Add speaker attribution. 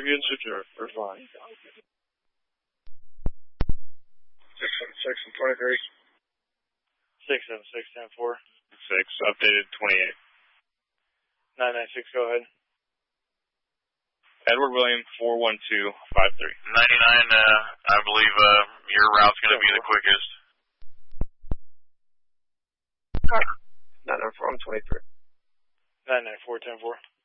Speaker 1: units are fine. 6 and 23.
Speaker 2: 676, 10-4.
Speaker 3: 6, updated 28.
Speaker 2: 996, go ahead.
Speaker 3: Edward William 41253.
Speaker 4: 99, I believe your route's going to be the quickest.
Speaker 1: 994, I'm 23.
Speaker 2: 994, 10-4.